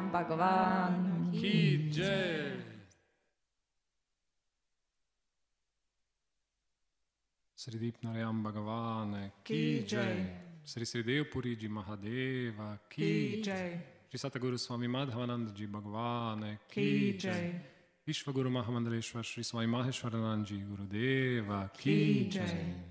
Bhagavan ki jai. Sri Deepnarayam Bhagavan ki jai. Sri Sri Devpuri Ji Mahadeva ki jai. Sri Satguru Swami Madhavananda Ji Bhagavan ki jai. Vishwaguru Mahamandaleshwar Sri Swami Maheshwaranand Ji Gurudeva ki jai.